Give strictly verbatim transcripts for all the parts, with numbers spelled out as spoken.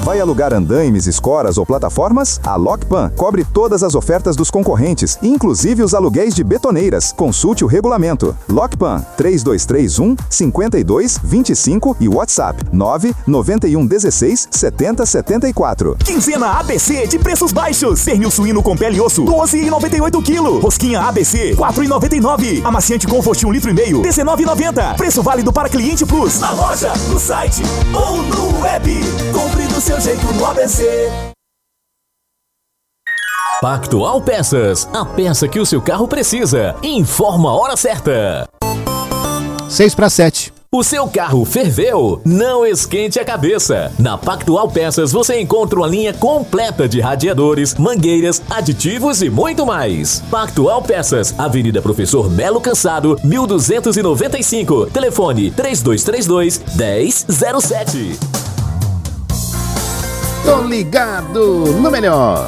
Vai alugar andaimes, escoras ou plataformas? A Lockpan cobre todas as ofertas dos concorrentes, inclusive os aluguéis de betoneiras. Consulte o regulamento. Lockpan três dois três um, cinco dois dois cinco e WhatsApp nove nove um um seis sete zero sete quatro. Quinzena A B C de preços baixos. Pernil suíno com pele e osso, doze reais e noventa e oito centavos quilo. Rosquinha A B C, quatro reais e noventa e nove centavos. Amaciante Comfort um litro e meio, dezenove reais e noventa centavos. Preço válido para Cliente Plus. Na loja, no site ou no web. Compre do seu jeito no A B C. Pactual Peças, a peça que o seu carro precisa. Informa a hora certa. seis para sete. O seu carro ferveu? Não esquente a cabeça. Na Pactual Peças você encontra uma linha completa de radiadores, mangueiras, aditivos e muito mais. Pactual Peças, Avenida Professor Melo Cansado, mil duzentos e noventa e cinco. Telefone três dois três dois, um zero zero sete. Tô ligado no melhor.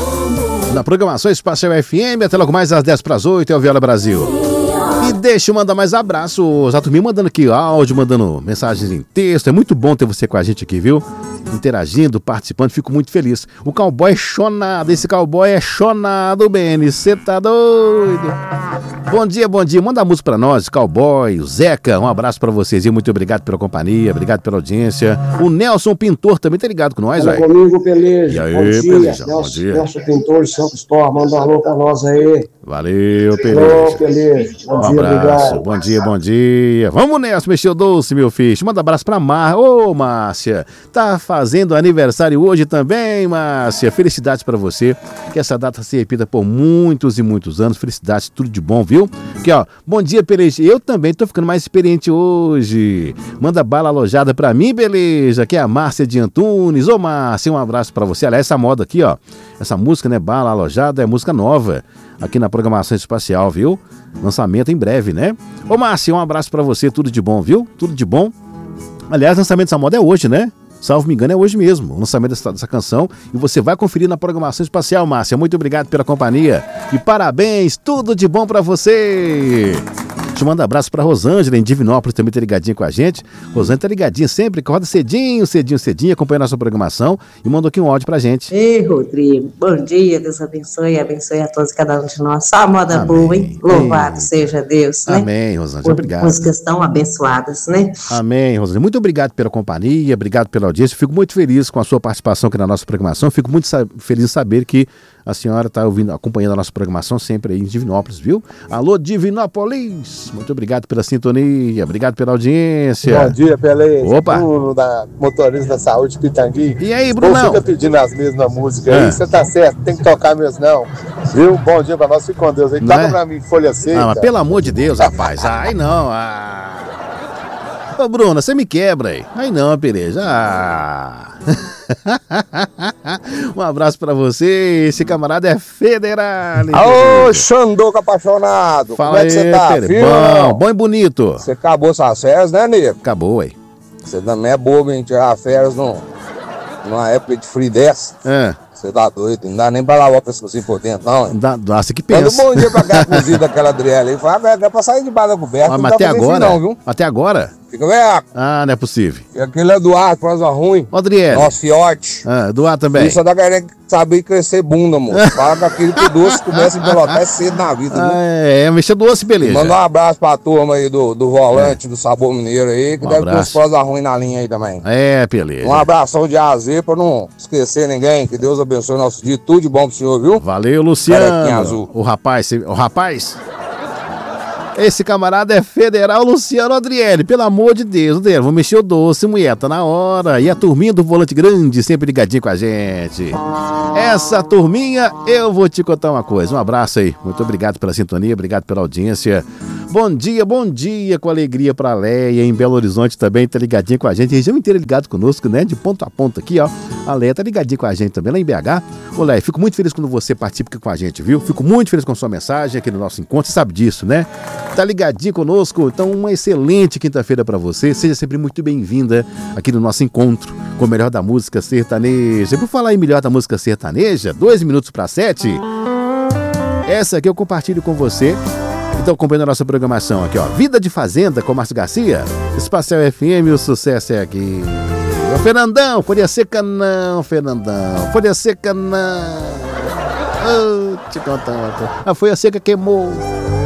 Na programação Espacial F M, até logo mais às dez para as oito, é o Viola Brasil. E deixa eu mandar mais abraços. A turminha mandando aqui áudio, mandando mensagens em texto. É muito bom ter você com a gente aqui, viu? Interagindo, participando, fico muito feliz. O cowboy é chonado, esse cowboy é chonado, Beni. Você tá doido? Bom dia, bom dia. Manda a música pra nós, cowboy, o Zeca. Um abraço pra vocês e muito obrigado pela companhia, obrigado pela audiência. O Nelson Pintor também tá ligado com nós, velho. Comigo, Peleja. E aí, bom dia, Peleja, Nelson, bom dia. Nelson Pintor de Santo Cristóvão, manda um alô pra nós aí. Valeu, Peleja. Peleja. Bom Um dia, abraço, obrigado. bom dia, bom dia. Vamos, Nelson, mexer o doce, meu filho. Manda um abraço pra Mar. Ô, Márcia, tá fazendo aniversário hoje também, Márcia. Felicidades pra você. Que essa data se repita por muitos e muitos anos. Felicidades, tudo de bom, viu? Aqui, ó, bom dia, Peleja. Eu também tô ficando mais experiente hoje. Manda bala alojada pra mim, beleza? Aqui é a Márcia de Antunes. Ô, Márcia, um abraço pra você. Aliás, essa moda aqui, ó, essa música, né, bala alojada, é música nova aqui na programação espacial, viu? Lançamento em breve, né? Ô, Márcia, um abraço pra você, tudo de bom, viu? Tudo de bom. Aliás, o lançamento dessa moda é hoje, né? Salvo me engano, é hoje mesmo, o lançamento dessa, dessa canção. E você vai conferir na programação espacial, Márcia. Muito obrigado pela companhia. E parabéns, tudo de bom pra você. Te mando um abraço pra Rosângela, em Divinópolis, também tá ligadinha com a gente. Rosângela tá ligadinha sempre, acorda cedinho, cedinho, cedinho, acompanha a nossa programação e mandou aqui um áudio pra gente. Ei, Rodrigo, bom dia, Deus abençoe, abençoe a todos, cada um de nós. Só moda Amém. boa, hein? Louvado Ei. seja Deus, né? Amém, Rosângela, obrigado. Músicas tão abençoadas, né? Amém, Rosângela. Muito obrigado pela companhia, obrigado pela audiência. Fico muito feliz com a sua participação aqui na nossa programação. Fico muito sa- feliz em saber que a senhora está ouvindo, acompanhando a nossa programação sempre aí em Divinópolis, viu? Alô, Divinópolis! Muito obrigado pela sintonia, obrigado pela audiência. Bom dia, Pelé. Opa! Bruno, da Motorista da Saúde Pitangui. E aí, Não Brunão? fica pedindo as mesmas músicas É. aí, você tá certo, tem que tocar mesmo não. Viu? Bom dia pra nós, fique com Deus aí. Não Toca é? pra mim, Folha Seca. Ah, mas pelo amor de Deus, rapaz. Ai, não. Ah. Ô, Bruna, você me quebra aí. Ai, não, Pereja. Ah. Um abraço pra você. Esse camarada é federal. Ô, Xandoco apaixonado. Fala Como é aí, que você tá? Pere. Viu? Bom, bom e bonito. Você acabou suas férias, né, nego? Acabou, aí. Você também é bobo, hein? Tirar férias no, numa época de free dessa. É. Você tá doido, não dá nem pra lavar o pescocinho por dentro, não, hein? Dá, dá, você que Manda pensa. um bom dia pra cá, inclusive, daquela Adriele aí. Fala, é pra sair de baixo da coberta, Ah, não mas dá até pra fazer agora? isso não, viu? Até agora? Fica veaco. Ah, não é possível. E aquele Eduardo, prosa ruim. Ô, Adriele. Nosso fiote. Ah, Eduardo também. Isso é da galera que sabe crescer bunda, moço. Fala que aquele que doce começa a empelotar cedo na vida, viu? Ah, é, é mexer doce, beleza. Manda um abraço pra turma aí do, do volante, do Sabor Mineiro aí, que Um deve ter uns abraço. prosa ruim na linha aí também. É, beleza. Um abração de A a Z pra não esquecer ninguém. Que Deus abençoe nosso dia. Tudo de bom pro senhor, viu? Valeu, Carequinha Luciano. azul. O rapaz, o rapaz. Esse camarada é federal, Luciano Adriele. Pelo amor de Deus, Adriele, vou mexer o doce, mulher, tá na hora. E a turminha do Volante Grande, sempre ligadinho com a gente. Essa turminha, eu vou te contar uma coisa. Um abraço aí. Muito obrigado pela sintonia, obrigado pela audiência. Bom dia, bom dia, com alegria pra Leia, em Belo Horizonte também, tá ligadinha com a gente. Região inteira ligado conosco, né? De ponto a ponto aqui, ó. A Leia tá ligadinha com a gente também, lá em B H. Ô, Leia, fico muito feliz quando você participa aqui com a gente, viu? Fico muito feliz com a sua mensagem aqui no nosso encontro, você sabe disso, né? Tá ligadinho conosco? Então, uma excelente quinta-feira pra você. Seja sempre muito bem-vinda aqui no nosso encontro com o melhor da música sertaneja. E por falar em melhor da música sertaneja, dois minutos para sete, essa aqui eu compartilho com você. Então, acompanhando a nossa programação aqui, ó. Vida de Fazenda com Márcio Garcia. Espacial F M, o sucesso é aqui. Ô, Fernandão, folha seca não, Fernandão. Folha seca não. Oh, te contar uma coisa. A folha seca queimou.